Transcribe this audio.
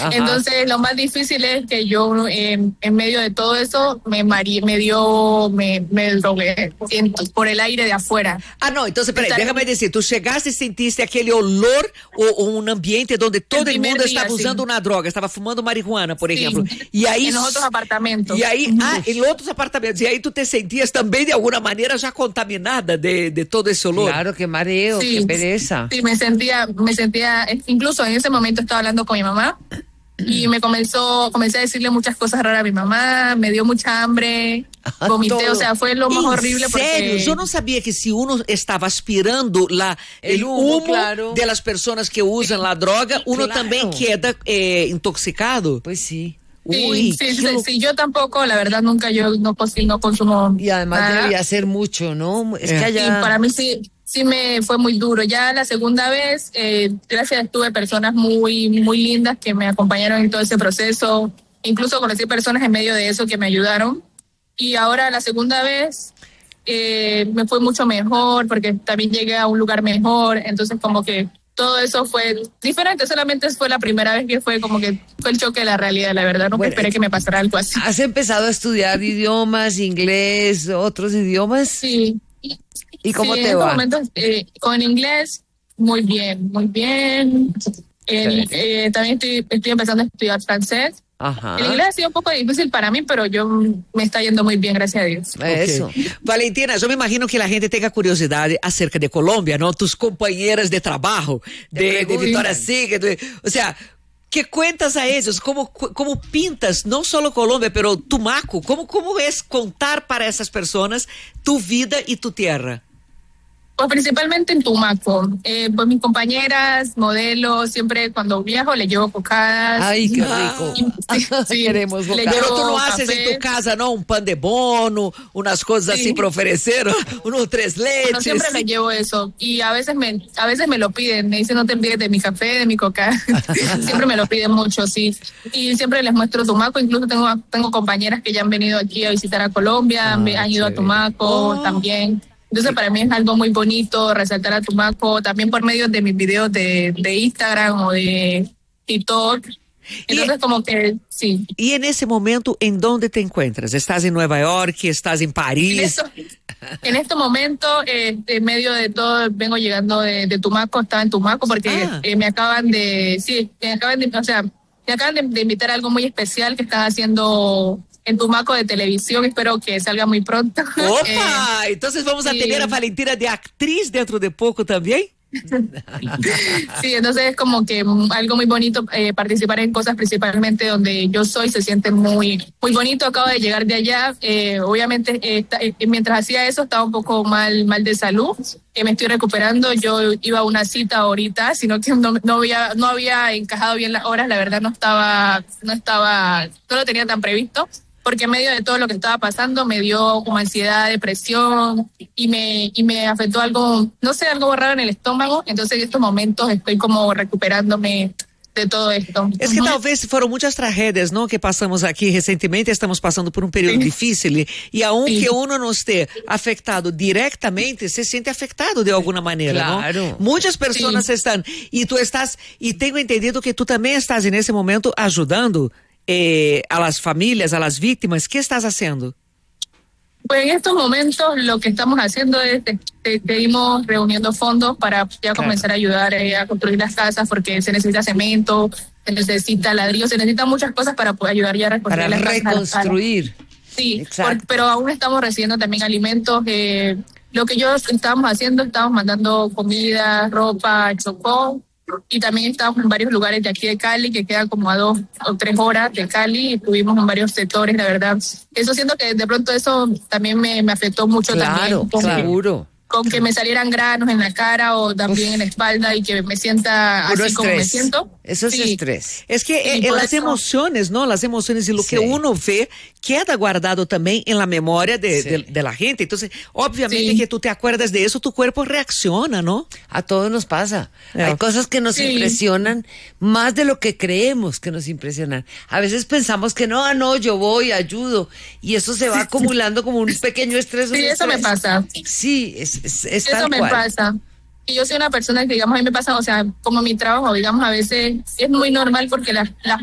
Entonces, lo más difícil es que yo, en medio de todo eso, me drogué por el aire de afuera. Não, então, peraí, déjame dizer, tu chegaste e sentiste aquele olor ou um ambiente onde todo el mundo estava usando uma droga, estava fumando marihuana, por exemplo. E aí, em outros apartamentos. E aí, em outros apartamentos. E aí tu te sentias também, de alguma maneira, já contaminada de todo esse olor. Claro, que mareo, que pereza. Sí, me sentía, incluso en ese momento estaba hablando con mi mamá y comencé a decirle muchas cosas raras a mi mamá, me dio mucha hambre, vomité, o sea, fue lo más horrible. Sério? Eu não sabia que se uno estava aspirando el humo claro, de las personas que usan la droga, uno claro, também queda intoxicado. Pues sí. Uy, sí, yo tampoco, la verdad, nunca yo no consumo. Y además nada. Debería ser mucho, ¿no? Es que allá... Sí, para mí sí me fue muy duro. Ya la segunda vez, gracias, tuve personas muy, muy lindas que me acompañaron en todo ese proceso. Incluso conocí personas en medio de eso que me ayudaron. Y ahora la segunda vez me fue mucho mejor porque también llegué a un lugar mejor. Entonces como que todo eso fue diferente, solamente fue la primera vez que fue como que fue el choque de la realidad, la verdad, no esperé que me pasara algo así. ¿Has empezado a estudiar idiomas, inglés, otros idiomas? Sí. ¿Y cómo te va? En estos momentos, con inglés, muy bien, muy bien. También estoy empezando a estudiar francés. Ajá. El inglés ha sido un poco difícil para mí, pero me está yendo muy bien, gracias a Dios. Eso. Valentina, yo me imagino que la gente tenga curiosidad acerca de Colombia, ¿no? Tus compañeras de trabajo, de Victoria's Secret, o sea, ¿qué cuentas a ellos? ¿Cómo pintas no solo Colombia, pero Tumaco? ¿Cómo es contar para esas personas tu vida y tu tierra? Pues principalmente en Tumaco. Pues mis compañeras, modelos, siempre cuando viajo le llevo cocadas. Ay, qué rico. Sí, queremos le Pero tú no café. haces en tu casa, ¿no? Un pan de bono, unas cosas así para ofrecer, unos 3 leches. Bueno, siempre les llevo eso. Y a veces me lo piden. Me dicen, no te olvides de mi café, de mi coca. Siempre me lo piden mucho, sí. Y siempre les muestro Tumaco. Incluso tengo compañeras que ya han venido aquí a visitar a Colombia, han ido a Tumaco también. Entonces para mí es algo muy bonito resaltar a Tumaco, también por medio de mis videos de Instagram o de TikTok. Entonces como que sí. Y en ese momento, ¿en dónde te encuentras? ¿Estás en Nueva York? ¿Estás en París? En este momento, en medio de todo, vengo llegando de Tumaco, estaba en Tumaco porque me acaban de invitar a algo muy especial que están haciendo en Tumaco de televisión, espero que salga muy pronto. ¡Opa! Entonces vamos a tener a Valentina de actriz dentro de poco también. Sí, entonces es como que algo muy bonito participar en cosas principalmente donde yo soy, se siente muy, muy bonito. Acabo de llegar de allá, obviamente mientras hacía eso estaba un poco mal de salud, me estoy recuperando. Yo iba a una cita ahorita, sino que no había encajado bien las horas, la verdad no lo tenía tan previsto. Porque en medio de todo lo que estaba pasando me dio como ansiedad, depresión y me afectó algo, no sé, algo raro en el estómago. Entonces en estos momentos estoy como recuperándome de todo esto. Es que talvez foram muitas tragédias, ¿no? Que pasamos aquí recentemente, estamos pasando por un periodo difícil y aunque uno no esté afectado directamente, se siente afectado de alguna manera, claro, ¿no? Muchas personas están, y tú estás, y tengo entendido que tú también estás en ese momento ayudando a las familias, a las víctimas. ¿Qué estás haciendo? Pues en estos momentos lo que estamos haciendo es seguimos reuniendo fondos para ya comenzar a ayudar a construir las casas, porque se necesita cemento, se necesita ladrillo, se necesitan muchas cosas para poder ayudar ya a reconstruir las casas. Para reconstruir. Sí, pero aún estamos recibiendo también alimentos. Lo que yo estábamos haciendo, estábamos mandando comida, ropa, chocó. Y también estábamos en varios lugares de aquí de Cali, que quedan como a 2 o 3 horas de Cali, y estuvimos en varios sectores, la verdad. Eso siento que de pronto eso también me afectó mucho también. Seguro. Con que me salieran granos en la cara o también en la espalda y que me sienta así estrés. Como me siento. Eso es estrés. Es que las emociones, ¿no? Las emociones y lo que uno ve queda guardado también en la memoria de la gente. Entonces, obviamente que tú te acuerdas de eso, tu cuerpo reacciona, ¿no? A todos nos pasa. Hay cosas que nos impresionan más de lo que creemos que nos impresionan. A veces pensamos que no, yo voy, ayudo, y eso se va acumulando como un pequeño estrés. Sí, eso me pasa. Sí, es eso tal me cual. pasa. Y yo soy una persona que, digamos, a mí me pasa, o sea, como mi trabajo, digamos, a veces es muy normal porque las